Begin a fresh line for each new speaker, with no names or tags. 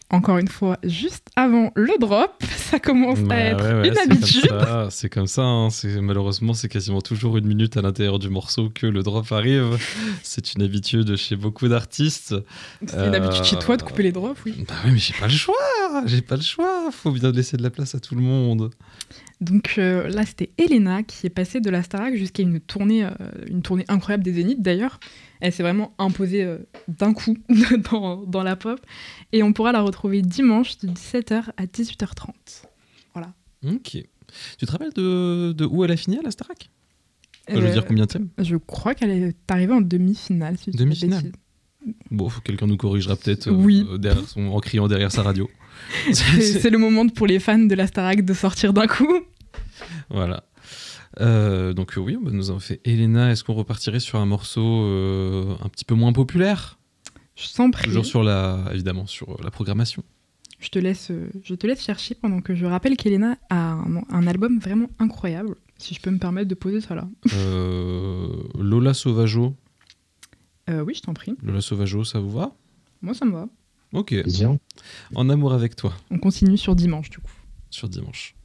encore une fois, juste avant le drop. Ça commence à être une habitude.
C'est comme ça. Hein. Malheureusement, c'est quasiment toujours 1 minute à l'intérieur du morceau que le drop arrive. C'est une habitude chez beaucoup d'artistes.
C'est une habitude chez toi de couper les drops, oui.
Bah oui, mais j'ai pas le choix. Faut bien laisser de la place à tout le monde.
Donc là, c'était Elena qui est passée de la Starac jusqu'à une tournée incroyable des Zéniths d'ailleurs. Elle s'est vraiment imposée d'un coup dans la pop. Et on pourra la retrouver dimanche de 17h à 18h30. Voilà.
Ok. Tu te rappelles de où elle a fini à la Starac ? Je veux dire combienième ?
Je crois qu'elle est arrivée en demi-finale. Si
demi-finale. Bon, quelqu'un nous corrigera peut-être en criant derrière sa radio.
C'est le moment pour les fans de la Starac de sortir d'un coup.
Voilà. Donc oui, nous avons fait Elena. Est-ce qu'on repartirait sur un morceau un petit peu moins populaire ?
Je t'en prie.
Toujours évidemment sur la programmation.
Je te laisse chercher pendant que je rappelle qu'Elena a un album vraiment incroyable, si je peux me permettre de poser ça là.
Lola Sauvageau.
Oui, je t'en prie.
Lola Sauvageau, ça vous va ?
Moi, ça me va.
Ok. En amour avec toi.
On continue sur dimanche, du coup.
Sur dimanche.